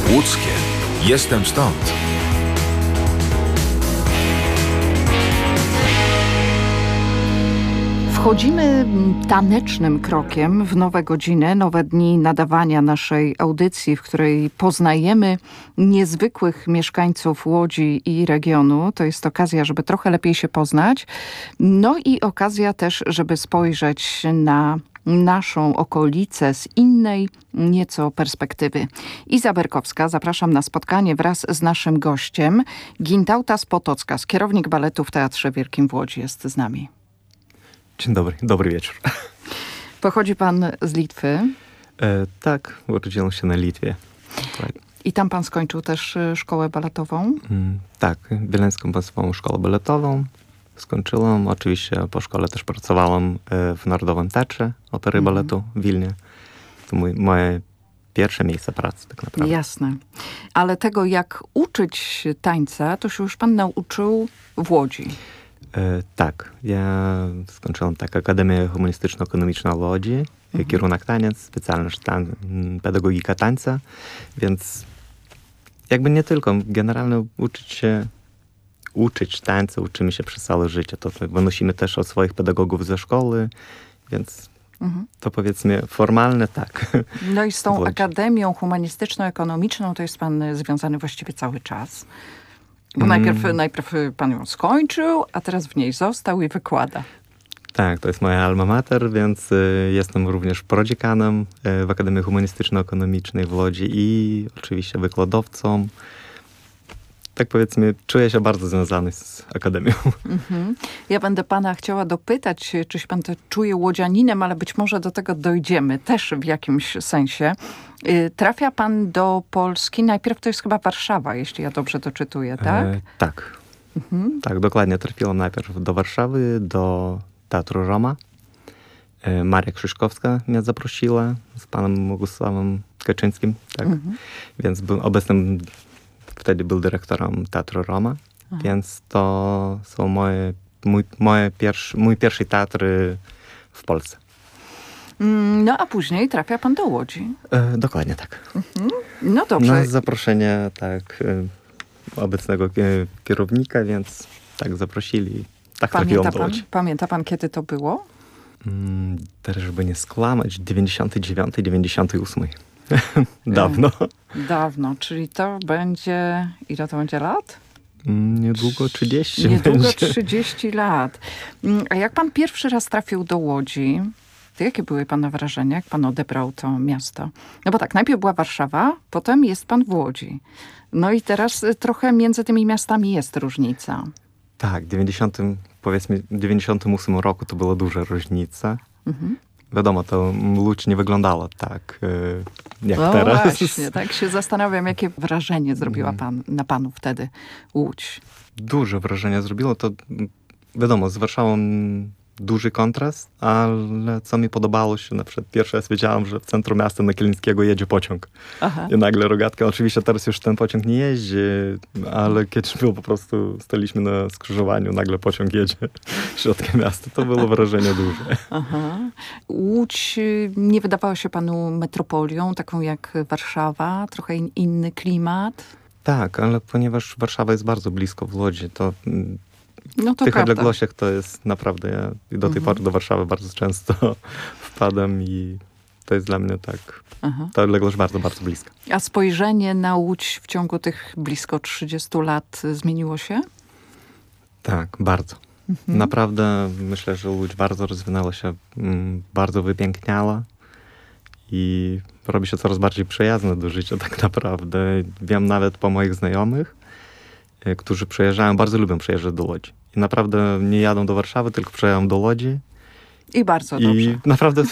Łódzkie. Jestem stąd. Wchodzimy tanecznym krokiem w nowe godziny, nowe dni nadawania naszej audycji, w której poznajemy niezwykłych mieszkańców Łodzi i regionu. To jest okazja, żeby trochę lepiej się poznać. No i okazja też, żeby spojrzeć na naszą okolicę z innej nieco perspektywy. Iza Berkowska, zapraszam na spotkanie wraz z naszym gościem. Gintautas Potockas, kierownik baletu w Teatrze Wielkim w Łodzi, jest z nami. Dzień dobry, dobry wieczór. Pochodzi pan z Litwy. Tak, urodziłem się na Litwie. I tam pan skończył też szkołę baletową? Tak, Wileńską Państwową Szkołę Baletową skończyłem. Oczywiście po szkole też pracowałem w Narodowym Teatrze Opery i Baletu w Wilnie. To moje pierwsze miejsce pracy tak naprawdę. Jasne. Ale tego, jak uczyć tańca, to się już pan nauczył w Łodzi. Tak, ja skończyłem Akademię Humanistyczno-Ekonomiczną w Łodzi, kierunek taniec, specjalność pedagogika tańca, więc jakby nie tylko, generalnie uczyć tańca, uczymy się przez całe życie. To wynosimy też od swoich pedagogów ze szkoły, więc to powiedzmy formalne tak. No i z tą Akademią Humanistyczno-Ekonomiczną to jest pan związany właściwie cały czas. Bo najpierw pan ją skończył, a teraz w niej został i wykłada. Tak, to jest moja alma mater, więc jestem również prodziekanem w Akademii Humanistyczno-Ekonomicznej w Łodzi i oczywiście wykładowcą. Tak powiedzmy, czuję się bardzo związany z Akademią. Ja będę pana chciała dopytać, czy się pan czuje łodzianinem, ale być może do tego dojdziemy też w jakimś sensie. Trafia pan do Polski, najpierw to jest chyba Warszawa, jeśli ja dobrze doczytuję, tak? Tak. Tak, dokładnie. Trafiłem najpierw do Warszawy, do Teatru Roma. Maria Krzyszkowska mnie zaprosiła z panem Bogusławem Kaczyńskim, tak? Więc wtedy był dyrektorem Teatru Roma, więc to są mój pierwszy teatr w Polsce. No a później trafia pan do Łodzi. Dokładnie tak. No dobrze. Na zaproszenie obecnego kierownika, więc tak zaprosili. Tak trafiłem do Łodzi. Pamięta pan, kiedy to było? Teraz, żeby nie skłamać, 99, 98. Dawno. Dawno, czyli to będzie... Ile to będzie lat? Niedługo 30 Niedługo będzie. 30 lat. A jak pan pierwszy raz trafił do Łodzi, to jakie były pana wrażenia, jak pan odebrał to miasto? No bo tak, najpierw była Warszawa, potem jest pan w Łodzi. No i teraz trochę między tymi miastami jest różnica. Tak, w 98 roku to była duża różnica. Wiadomo, to Łódź nie wyglądała tak, jak teraz. Właśnie, tak się zastanawiam, jakie wrażenie zrobiła na panu wtedy Łódź. Duże wrażenie zrobiło. To wiadomo, z Warszawą duży kontrast, ale co mi podobało się, na przykład pierwszy raz wiedziałam, że w centrum miasta na Kilińskiego jedzie pociąg. I nagle Rogatka, oczywiście teraz już ten pociąg nie jeździ, ale kiedyś było po prostu, staliśmy na skrzyżowaniu, nagle pociąg jedzie środkiem miasta. To było wrażenie duże. Łódź nie wydawała się panu metropolią, taką jak Warszawa, trochę inny klimat? Tak, ale ponieważ Warszawa jest bardzo blisko w Łodzi, to no to w tych prawda. odległościach to jest naprawdę, ja do tej pory do Warszawy bardzo często wpadam i to jest dla mnie tak, ta odległość bardzo, bardzo bliska. A spojrzenie na Łódź w ciągu tych blisko 30 lat zmieniło się? Tak, bardzo. Naprawdę myślę, że Łódź bardzo rozwinęła się, bardzo wypiękniała i robi się coraz bardziej przyjazne do życia tak naprawdę. Wiem nawet po moich znajomych, którzy przyjeżdżają, bardzo lubią przyjeżdżać do Łodzi. I naprawdę nie jadą do Warszawy, tylko przyjeżdżają do Łodzi. I bardzo dobrze. I naprawdę